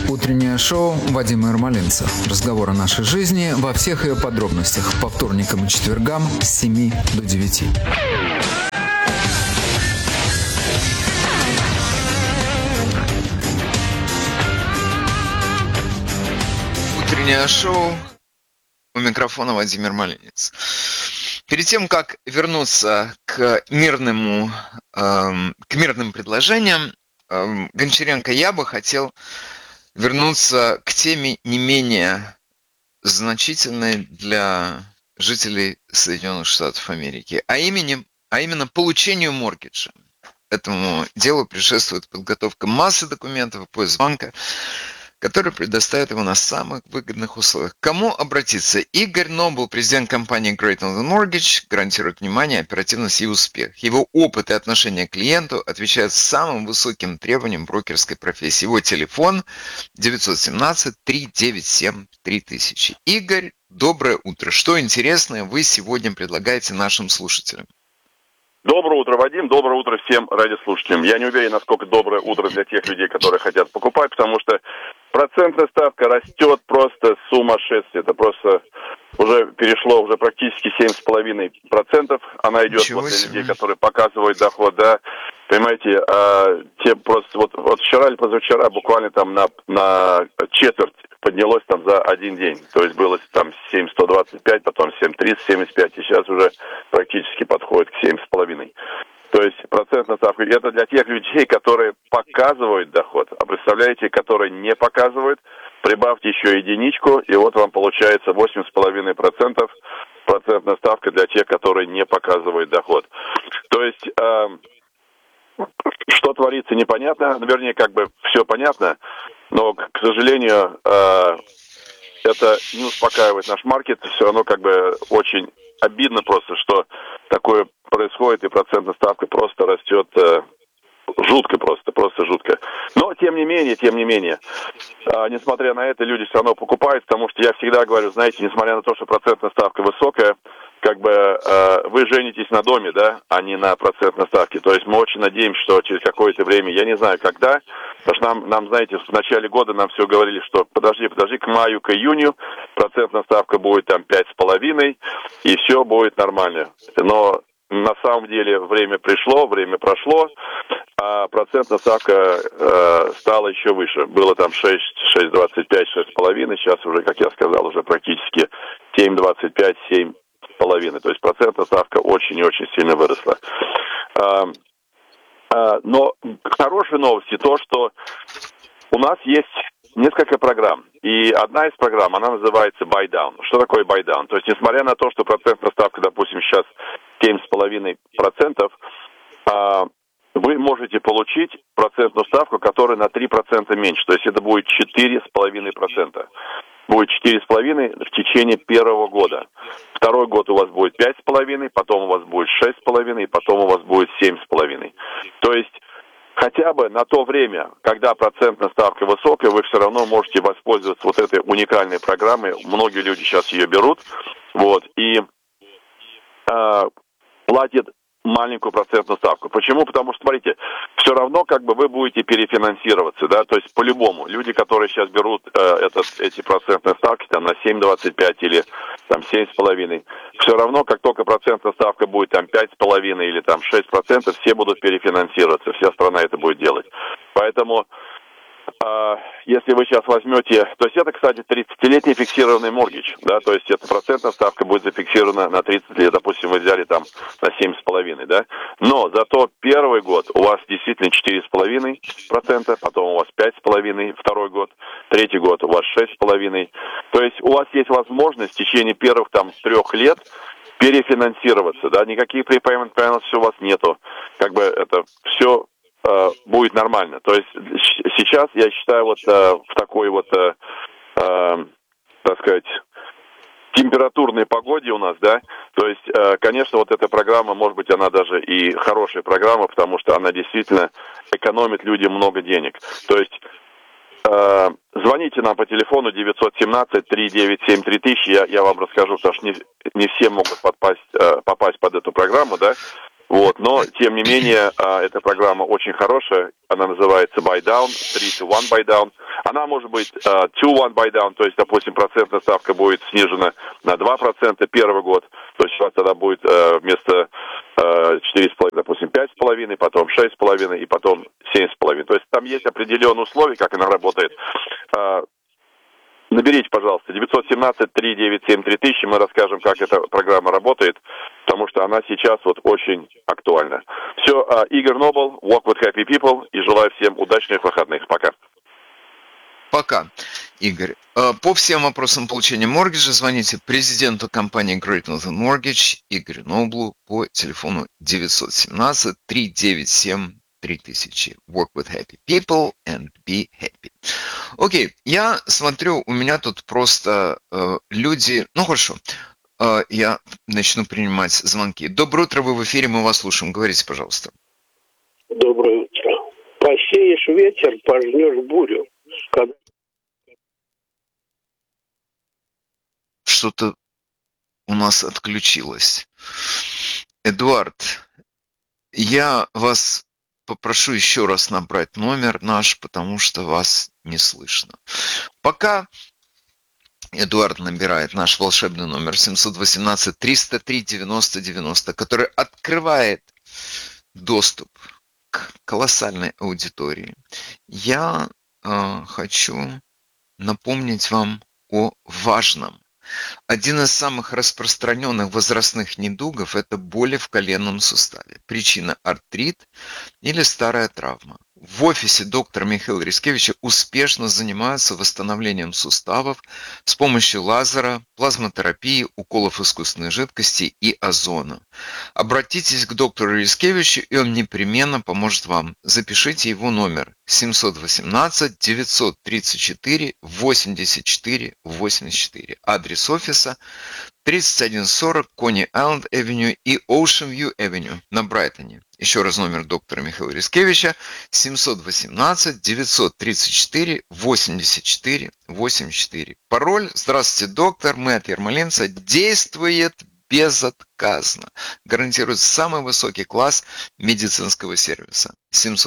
Утреннее шоу Вадима Ермолинца. Разговор о нашей жизни во всех ее подробностях. По вторникам и четвергам с 7 до 9. Утреннее шоу. У микрофона Вадим Ермолинец. Перед тем, как вернуться к мирным предложениям, Гончаренко, я бы хотел вернуться к теме не менее значительной для жителей Соединенных Штатов Америки, а именно получению моргиджа. Этому делу предшествует подготовка массы документов и поиск банка, который предоставит его на самых выгодных условиях. К кому обратиться? Игорь Нобл, президент компании Great Northern Mortgage, гарантирует внимание, оперативность и успех. Его опыт и отношение к клиенту отвечают самым высоким требованиям брокерской профессии. Его телефон 917-397-3000. Игорь, доброе утро. Что интересное вы сегодня предлагаете нашим слушателям? Доброе утро, Вадим. Доброе утро всем радиослушателям. Я не уверен, насколько доброе утро для тех людей, которые хотят покупать, потому что процентная ставка растет просто сумасшествие. Это просто уже перешло уже практически 7,5%. Она идет вот для людей, которые показывают доход, да. Понимаете, те просто вот вчера или позавчера буквально там на четверть поднялось там за один день. То есть было там 7,125, потом 7,375, и сейчас уже практически подходит к 7,5. То есть процентная ставка, это для тех людей, которые показывают доход. А представляете, которые не показывают, прибавьте еще единичку, и вот вам получается 8,5% процентная ставка для тех, которые не показывают доход. То есть, что творится, непонятно. Вернее, как бы все понятно, но, к сожалению, это не успокаивает наш маркет. Все равно как бы очень обидно просто, что такое происходит, и процентная ставка просто растет жутко просто жутко. Но, тем не менее, несмотря на это, люди все равно покупают, потому что я всегда говорю, знаете, несмотря на то, что процентная ставка высокая, как бы вы женитесь на доме, да, а не на процентной ставке. То есть мы очень надеемся, что через какое-то время, я не знаю когда, потому что нам, знаете, в начале года нам все говорили, что подожди, к маю, к июню процентная ставка будет там 5,5, и все будет нормально. Но на самом деле время прошло, а процентная ставка стала еще выше. Было там 6,25, 6,5, сейчас уже, как я сказал, уже практически 7,25, 7,5. То есть процентная ставка очень и очень сильно выросла. Но хорошие новости то, что у нас есть несколько программ. И одна из программ, она называется buy down. Что такое buy down? То есть, несмотря на то, что процентная ставка, допустим, сейчас 7,5%, вы можете получить процентную ставку, которая на 3% меньше. То есть, это будет 4,5%. Будет 4,5% в течение первого года. Второй год у вас будет 5,5%, потом у вас будет 6,5%, и потом у вас будет 7,5%. То есть, хотя бы на то время, когда процентная ставка высокая, вы все равно можете воспользоваться вот этой уникальной программой. Многие люди сейчас ее берут, вот, и платят маленькую процентную ставку. Почему? Потому что, смотрите, все равно как бы вы будете перефинансироваться, да, то есть по-любому. Люди, которые сейчас берут эти процентные ставки там на 7,25 или там 7,5, все равно, как только процентная ставка будет там 5,5 или там 6%, все будут перефинансироваться, вся страна это будет делать. Поэтому если вы сейчас возьмете, то есть это, кстати, 30-летний фиксированный моргидж, да, то есть эта процентная ставка будет зафиксирована на 30 лет, допустим, вы взяли там на 7,5, да, но зато первый год у вас действительно 4,5%, потом у вас 5,5%, второй год, третий год у вас 6,5%, то есть у вас есть возможность в течение первых там 3 лет перефинансироваться, да, никаких prepayment penalties у вас нету, как бы это все будет нормально. То есть сейчас, я считаю, вот в такой вот, так сказать, температурной погоде у нас, да, то есть, конечно, вот эта программа, может быть, она даже и хорошая программа, потому что она действительно экономит людям много денег. То есть, звоните нам по телефону 917-397-3000, я вам расскажу, потому что не все могут попасть под эту программу, да. Вот, но, тем не менее, эта программа очень хорошая, она называется Buy Down, 3-to-1 Buy Down. Она может быть 2-1 buy down, то есть, допустим, процентная ставка будет снижена на 2% первый год, то есть у вас тогда будет вместо 4,5, допустим, 5,5, потом 6,5 и потом 7,5. То есть там есть определенные условия, как она работает. Наберите, пожалуйста, 917-397-3000, мы расскажем, как эта программа работает, потому что она сейчас вот очень актуальна. Все, Игорь Нобл, Walk with Happy People, и желаю всем удачных выходных. Пока. Пока, Игорь. По всем вопросам получения моргиджа звоните президенту компании Great Northern Mortgage Игорю Ноблу по телефону 917-397-3000. Work with happy people and be happy. Окей, я смотрю, у меня тут просто люди... Ну, хорошо, я начну принимать звонки. Доброе утро, вы в эфире, мы вас слушаем. Говорите, пожалуйста. Доброе утро. Посеешь ветер, пожнешь бурю. Что-то у нас отключилось. Эдуард, я вас попрошу еще раз набрать номер наш, потому что вас не слышно. Пока Эдуард набирает наш волшебный номер 718-303-90-90, который открывает доступ к колоссальной аудитории, я хочу напомнить вам о важном. Один из самых распространенных возрастных недугов – это боли в коленном суставе. Причина – артрит или старая травма. В офисе доктора Михаила Рискевича успешно занимаются восстановлением суставов с помощью лазера, плазмотерапии, уколов искусственной жидкости и озона. Обратитесь к доктору Рискевичу, и он непременно поможет вам. Запишите его номер 718-934-84-84. Адрес офиса 3140 Coney Island Avenue и Ocean View Avenue на Брайтоне. Еще раз номер доктора Михаила Рискевича 718-934-84-84. Пароль «Здравствуйте, доктор, мы от Ермолинца» действует безотказно. Гарантирует самый высокий класс медицинского сервиса.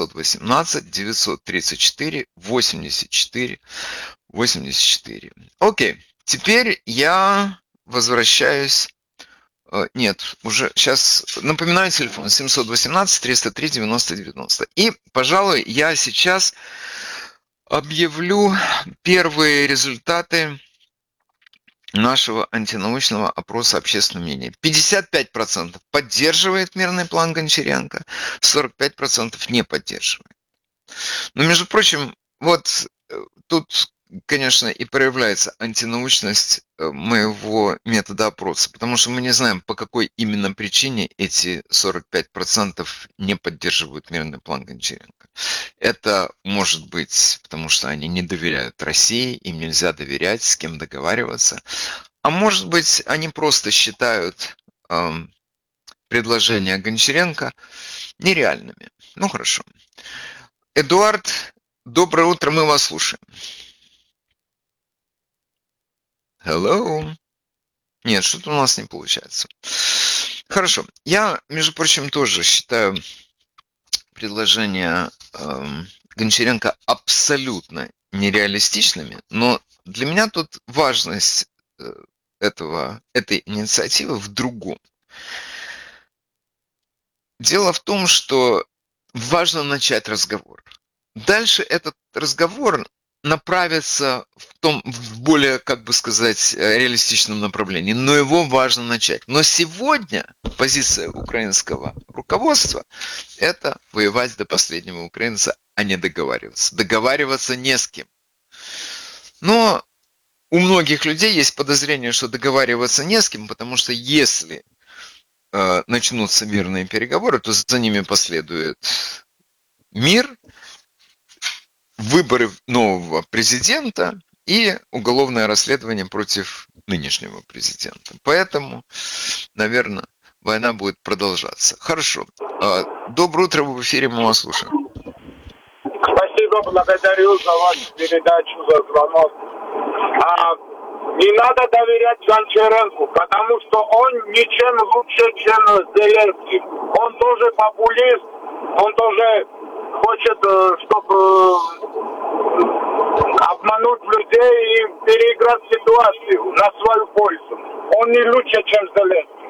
718-934-84-84. Окей, теперь я возвращаюсь. Нет, уже сейчас напоминаю телефон 718-303-90-90. И, пожалуй, я сейчас объявлю первые результаты нашего антинаучного опроса общественного мнения. 55% поддерживает мирный план Гончаренко, 45% не поддерживает. Но, между прочим, вот тут, конечно, и проявляется антинаучность моего метода опроса, потому что мы не знаем, по какой именно причине эти 45% не поддерживают мирный план Гончаренко. Это может быть, потому что они не доверяют России, им нельзя доверять, с кем договариваться. А может быть, они просто считают предложения Гончаренко нереальными. Ну, хорошо. Эдуард, доброе утро, мы вас слушаем. Hello? Нет, что-то у нас не получается. Хорошо. Я, между прочим, тоже считаю предложения Гончаренко абсолютно нереалистичными, но для меня тут важность этой инициативы в другом. Дело в том, что важно начать разговор. Дальше этот разговор направиться в более, как бы сказать, реалистичном направлении, но его важно начать. Но сегодня позиция украинского руководства – это воевать до последнего украинца, а не договариваться. Договариваться не с кем. Но у многих людей есть подозрение, что договариваться не с кем, потому что если начнутся мирные переговоры, то за ними последует мир, выборы нового президента и уголовное расследование против нынешнего президента. Поэтому, наверное, война будет продолжаться. Хорошо. Доброе утро, вы в эфире, мы вас слушаем. Спасибо, благодарю за вашу передачу, за звонок. Не надо доверять Гончаренку, потому что он ничем лучше, чем Зеленский. Он тоже популист, он тоже хочет, чтобы обмануть людей и переиграть ситуацию на свою пользу. Он не лучше, чем Зеленский.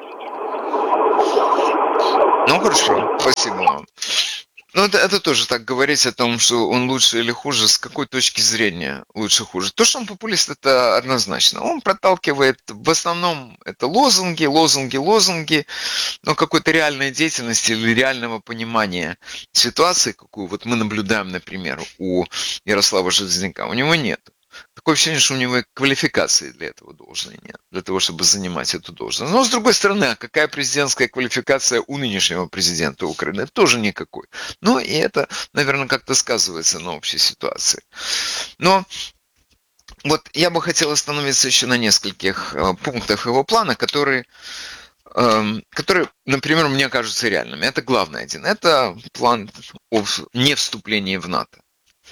Ну, хорошо, спасибо вам. Ну, это тоже так говорить о том, что он лучше или хуже, с какой точки зрения лучше хуже. То, что он популист, это однозначно. Он проталкивает, в основном, это лозунги, но какой-то реальной деятельности или реального понимания ситуации, какую вот мы наблюдаем, например, у Ярослава Железняка, у него нет. Такое ощущение, что у него и квалификации для этого должной нет, для того, чтобы занимать эту должность. Но, с другой стороны, а какая президентская квалификация у нынешнего президента Украины? Тоже никакой. Ну, и это, наверное, как-то сказывается на общей ситуации. Но вот я бы хотел остановиться еще на нескольких пунктах его плана, которые, например, мне кажутся реальными. Это главный один. Это план о не вступлении в НАТО.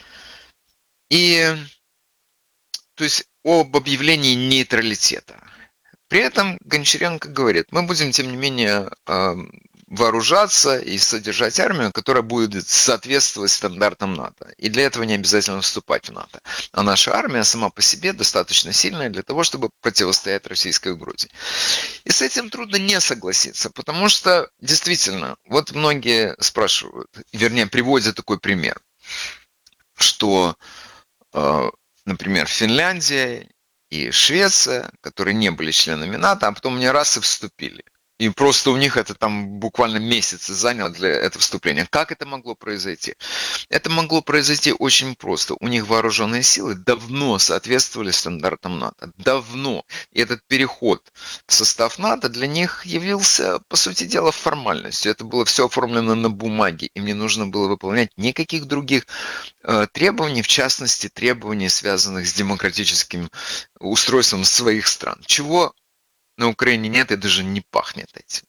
То есть об объявлении нейтралитета. При этом Гончаренко говорит, мы будем, тем не менее, вооружаться и содержать армию, которая будет соответствовать стандартам НАТО. И для этого не обязательно вступать в НАТО. А наша армия сама по себе достаточно сильная для того, чтобы противостоять российской угрозе. И с этим трудно не согласиться, потому что, действительно, вот многие спрашивают, вернее, приводят такой пример, что например, Финляндия и Швеция, которые не были членами НАТО, а потом не раз и вступили. И просто у них это там буквально месяцы заняло для этого вступления. Как это могло произойти? Это могло произойти очень просто. У них вооруженные силы давно соответствовали стандартам НАТО. Давно. И этот переход в состав НАТО для них явился, по сути дела, формальностью. Это было все оформлено на бумаге. Им не нужно было выполнять никаких других требований, в частности, требований, связанных с демократическим устройством своих стран. Чего на Украине нет и даже не пахнет этим.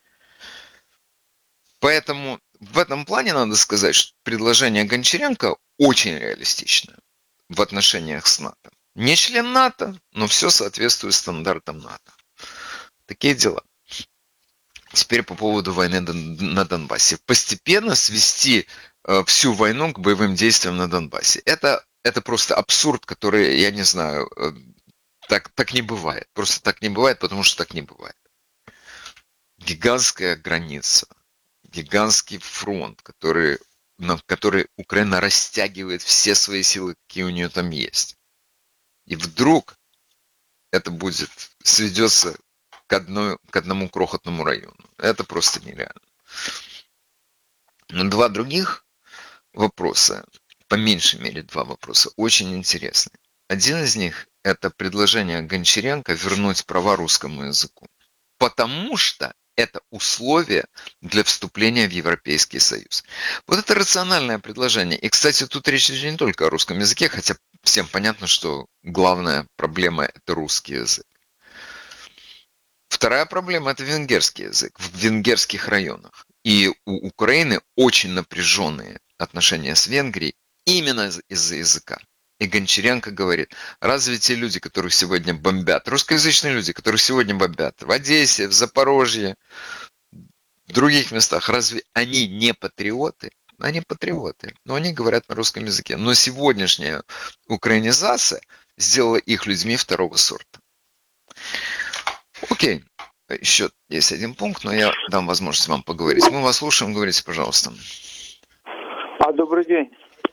Поэтому в этом плане надо сказать, что предложение Гончаренко очень реалистичное в отношениях с НАТО. Не член НАТО, но все соответствует стандартам НАТО. Такие дела. Теперь по поводу войны на Донбассе. Постепенно свести всю войну к боевым действиям на Донбассе. Это просто абсурд, который, я не знаю, так не бывает. Просто так не бывает, потому что так не бывает. Гигантская граница, гигантский фронт, на который Украина растягивает все свои силы, какие у нее там есть. И вдруг это сведется к одному крохотному району. Это просто нереально. Но два других вопроса, по меньшей мере два вопроса, очень интересные. Один из них – это предложение Гончаренко вернуть права русскому языку. Потому что это условие для вступления в Европейский Союз. Вот это рациональное предложение. И, кстати, тут речь идет не только о русском языке, хотя всем понятно, что главная проблема – это русский язык. Вторая проблема – это венгерский язык в венгерских районах. И у Украины очень напряженные отношения с Венгрией именно из-за языка. И Гончаренко говорит, разве те люди, которых сегодня бомбят, русскоязычные люди, которых сегодня бомбят в Одессе, в Запорожье, в других местах, разве они не патриоты? Они патриоты, но они говорят на русском языке. Но сегодняшняя украинизация сделала их людьми второго сорта. Окей, еще есть один пункт, но я дам возможность вам поговорить. Мы вас слушаем, говорите, пожалуйста. Добрый день.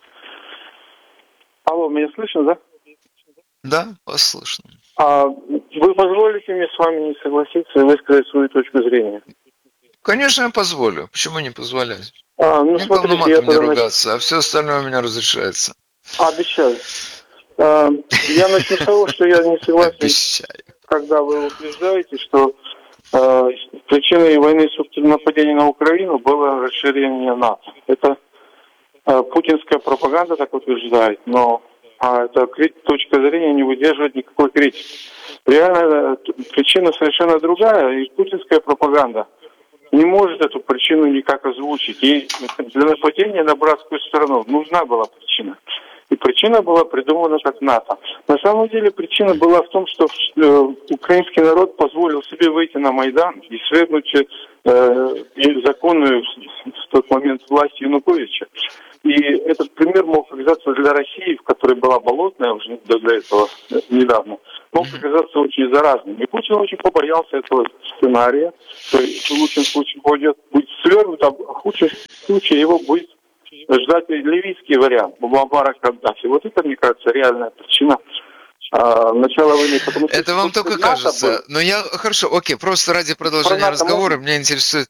Алло, меня слышно, да? Да, вас слышно. Вы позволите мне с вами не согласиться и высказать свою точку зрения? Конечно, я позволю. Почему не позволять? Мне главное матом не ругаться, а все остальное у меня разрешается. Обещаю. Я начну с того, что я не согласен, Обещаю. когда вы утверждаете, что причиной войны, собственно, нападения на Украину было расширение НАТО. Это путинская пропаганда так утверждает, но эта точка зрения не выдерживает никакой критики. Реально причина совершенно другая, и путинская пропаганда не может эту причину никак озвучить. И для нападения на братскую страну нужна была причина. И причина была придумана как НАТО. На самом деле причина была в том, что украинский народ позволил себе выйти на Майдан и свергнуть законную в тот момент власть Януковича. И этот пример мог оказаться для России, в которой была болотная уже до этого недавно, мог оказаться очень заразным. И Путин очень побоялся этого сценария, что в лучшем случае будет свергнут, а в худшем случае его будет ждать ливийский вариант, Муаммар Каддафи. Вот это, мне кажется, реальная причина начала войны. Потому что Это вам только кажется. Но я, хорошо, окей, просто ради продолжения разговора меня интересует...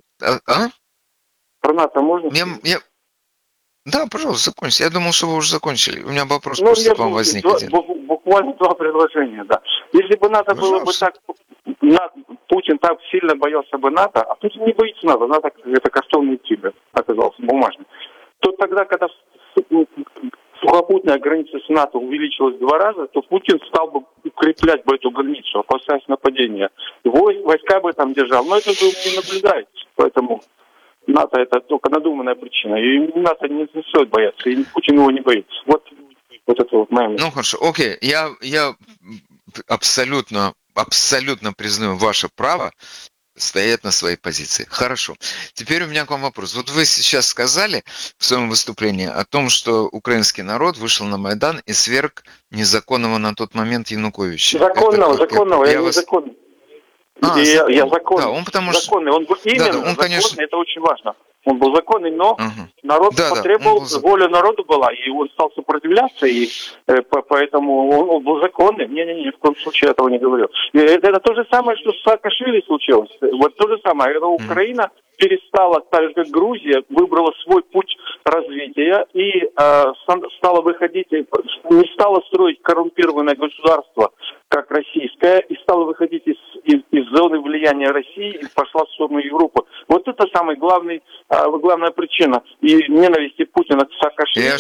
Про НАТО можно? Да, пожалуйста, закончите. Я думал, что вы уже закончили. У меня вопрос просто к вам возник. Буквально 2 предложения, да. Если бы НАТО было бы так... Путин так сильно боялся бы НАТО, а Путин не боится НАТО. НАТО это картонный тигр оказался, бумажный. То тогда, когда сухопутная граница с НАТО увеличилась в 2 раза, то Путин стал бы укреплять бы эту границу, опасаясь нападения. Войска бы там держал. Но это же не наблюдается. Поэтому НАТО это только надуманная причина. И НАТО не стоит бояться. И Путин его не боится. Вот это вот моя мысль. Ну хорошо, окей. Я абсолютно признаю ваше право стоять на своей позиции. Хорошо. Теперь у меня к вам вопрос. Вот вы сейчас сказали в своем выступлении о том, что украинский народ вышел на Майдан и сверг незаконного на тот момент Януковича. Законного, я незаконный. Я законный. Да, он потому что... Законный. Он был именно законный, конечно... это очень важно. Он был законный, но народ потребовал, воля народу была, и он стал сопротивляться, и поэтому он был законный. Не, ни в коем случае этого не говорил. Это то же самое, что с Саакашвили случилось. Вот то же самое. Когда Украина перестала, так же как Грузия, выбрала свой путь развития и стала выходить, не стала строить коррумпированное государство, как российское, и стала выходить из зоны влияния России и пошла в сторону Европы. Вот это самая главная причина и ненависти Путина к Саакашвили.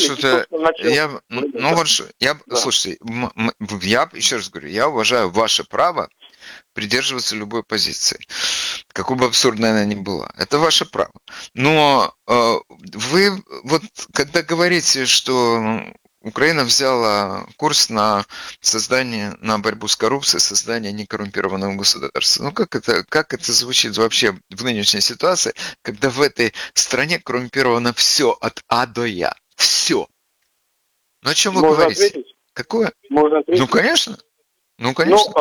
Слушайте, я еще раз говорю, я уважаю ваше право придерживаться любой позиции, какой бы абсурдной она ни была. Это ваше право. Но вы вот когда говорите, что Украина взяла курс на создание, на борьбу с коррупцией, создание некоррумпированного государства. Ну как это звучит вообще в нынешней ситуации, когда в этой стране коррумпировано все от А до Я. Все. Ну о чем вы говорите? Ответить? Какое? Можно ответить? Ну конечно. В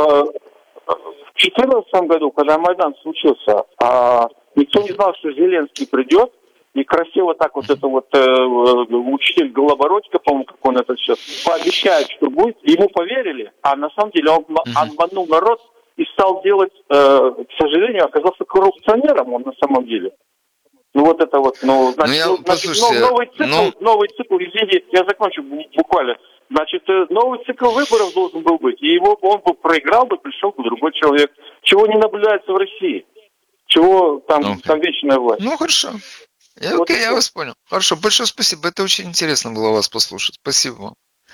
2014 году, когда Майдан случился, никто не знал, что Зеленский придет, и красиво так вот это вот учитель Голобородько, по-моему, как он это сейчас, пообещает, что будет. Ему поверили, а на самом деле он обманул народ и стал делать, к сожалению, оказался коррупционером он на самом деле. Ну вот это вот, новый цикл, извините, я закончу буквально. Значит, новый цикл выборов должен был быть, и он бы проиграл бы, пришел бы другой человек. Чего не наблюдается в России? Чего там вечная власть? Ну хорошо. Я вас понял. Хорошо, большое спасибо. Это очень интересно было вас послушать. Спасибо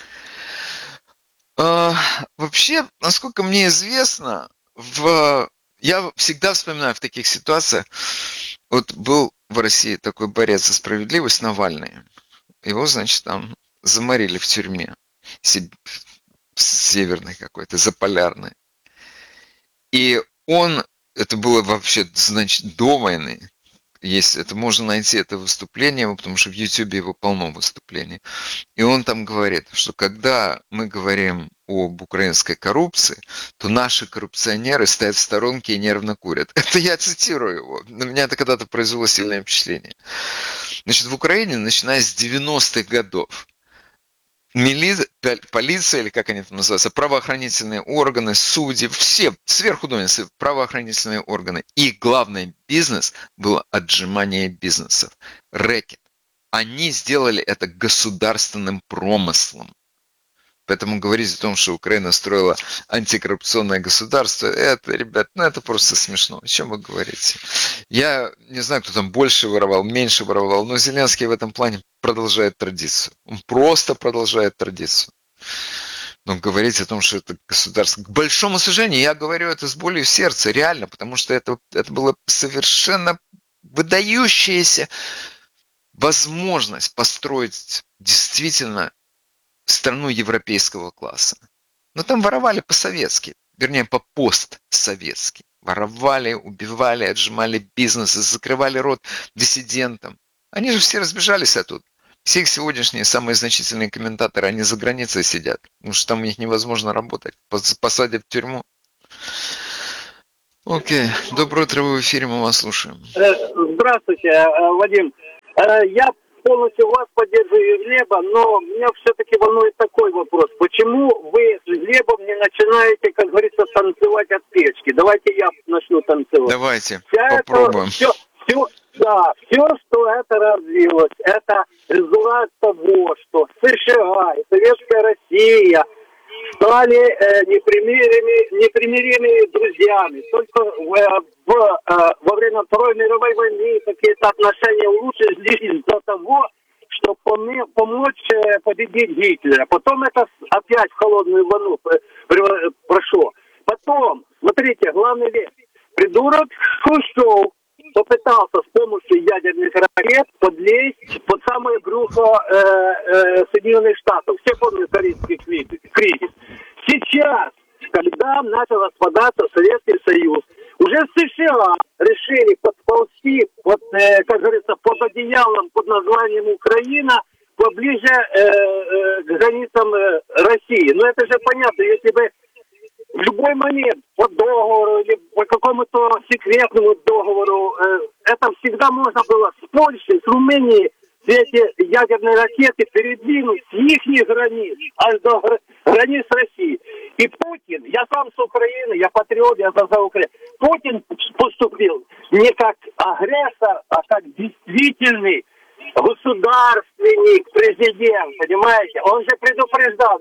вам. Вообще, насколько мне известно, я всегда вспоминаю в таких ситуациях, вот был в России такой борец за справедливость Навальный. Его, значит, там заморили в тюрьме. Северной какой-то, заполярной. И это было вообще, значит, до войны. Это можно найти это выступление, потому что в Ютубе его полно выступлений. И он там говорит, что когда мы говорим об украинской коррупции, то наши коррупционеры стоят в сторонке и нервно курят. Это я цитирую его. На меня это когда-то произвело сильное впечатление. Значит, в Украине, начиная с 90-х годов, полиция, или как они там называются, правоохранительные органы, судьи, все, сверху донизу, правоохранительные органы. Их главный бизнес было отжимание бизнесов, рэкет. Они сделали это государственным промыслом. Поэтому говорить о том, что Украина строила антикоррупционное государство, ребят, это просто смешно. О чем вы говорите? Я не знаю, кто там больше воровал, меньше воровал, но Зеленский в этом плане продолжает традицию. Он просто продолжает традицию. Но говорить о том, что это государство... К большому сожалению, я говорю это с болью в сердце, реально, потому что это была совершенно выдающаяся возможность построить действительно страну европейского класса. Но там воровали по-советски, вернее, по-постсоветски. Воровали, убивали, отжимали бизнесы, закрывали рот диссидентам. Они же все разбежались оттуда. Все их сегодняшние самые значительные комментаторы, они за границей сидят, потому что там у них невозможно работать. Посадят в тюрьму. Окей. Доброе утро, вы в эфире, мы вас слушаем. Здравствуйте, Вадим. Я полностью вас поддерживаю, Глеба, но меня все-таки волнует такой вопрос. Почему вы с Глебом не начинаете, как говорится, танцевать от печки? Давайте я начну танцевать. Давайте, попробуем. Все, что это развилось, это результат того, что США и Советская Россия стали непримиримыми друзьями. Только во время Второй мировой войны какие-то отношения улучшились до того, чтобы помочь победить Гитлера. Потом это опять в холодную войну прошло. Потом, смотрите, главный вещь. Придурок Хрущев попытался с помощью ядерных ракет подлезть под самое брюхо Соединенных Штатов. Все помнят Корейский кризис. Сейчас, когда начал распадаться Советский Союз, уже США решили подползти, как говорится, под одеялом под названием Украина, поближе к границам России. Но это же понятно, если бы в любой момент по договору или по какому-то секретному договору это всегда можно было с Польшей, с Румынией все эти ядерные ракеты передвинуть с их границ аж до границ России. И Путин, я сам с Украины, я патриот, я за Украину. Путин поступил не как агрессор, а как действительный государственник, президент, понимаете? Он же предупреждал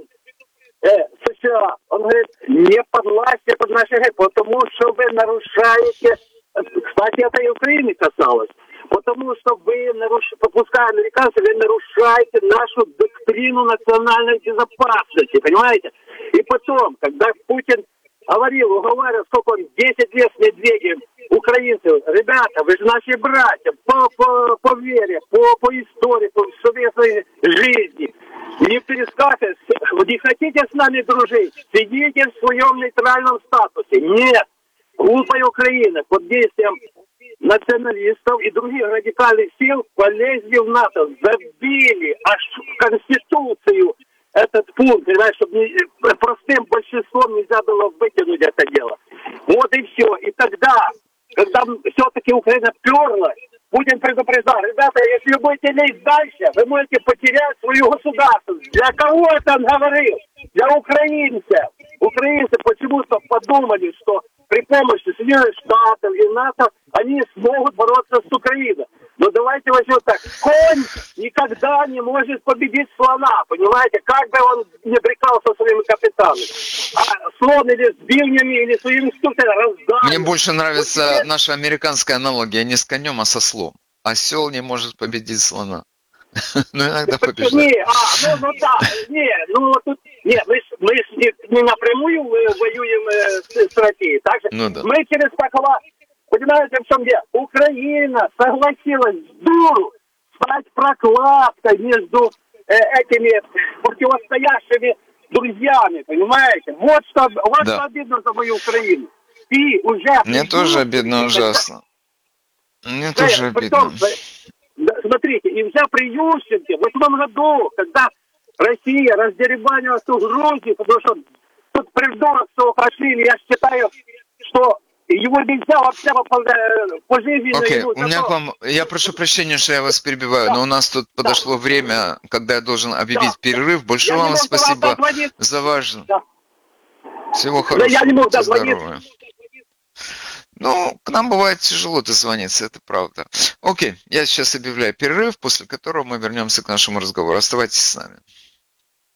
США, он говорит, не подлазьте под наши границы, потому что вы нарушаете, кстати, это и Украины касалось, потому что вы, попуская американцев, вы нарушаете нашу доктрину национальной безопасности, понимаете? И потом, когда Путин говорил, уговаривал, сколько он, 10 лет с Медведевым, украинцев, ребята, вы же наши братья, по вере, по истории, по совместной жизни. Не перескакивайте, вы не хотите с нами дружить, сидите в своем нейтральном статусе. Нет, глупая Украина под действием националистов и других радикальных сил полезли в НАТО, забили аж в Конституцию этот пункт, понимаешь, чтобы простым большинством нельзя было вытянуть это дело. Вот и все. И тогда, когда все-таки Украина перлась, Путин предупреждал, ребята, если вы будете лезть дальше, вы можете потерять свою государственность. Для кого это он говорил? Для украинцев. Украинцы почему-то подумали, что при помощи Соединенных Штатов и НАТО они смогут бороться с Украиной. Но давайте возьмем так. Конь никогда не может победить слона, понимаете? Как бы он не брекался своими капитанами. А слон или с бивнями, или своими инструкторами раздал. Мне больше нравится наша американская аналогия не с конем, а со слом. Осел не может победить слона. Ну, иногда побеждает. Мы не напрямую воюем с Россией. Также мы через Сокола, понимаете, в чем дело? Украина согласилась с дуру стать прокладкой между этими противостоящими друзьями, понимаете? Вот что обидно за мою Украину. Ты уже... Мне тоже обидно ужасно. Мне тоже обидно. Смотрите, и уже при Ющенке, в 2008 году, когда Россия раздеребанила всю Грузию, потому что тут придурок Саакашвили, я считаю, что его нельзя вообще пожизненно... Окей, у меня к вам... Я прошу прощения, что я вас перебиваю, но у нас тут подошло время, когда я должен объявить перерыв. Большое вам спасибо за ваш... Всего хорошего, здоровья. Ну, к нам бывает тяжело дозвониться, это правда. Окей, я сейчас объявляю перерыв, после которого мы вернемся к нашему разговору. Оставайтесь с нами.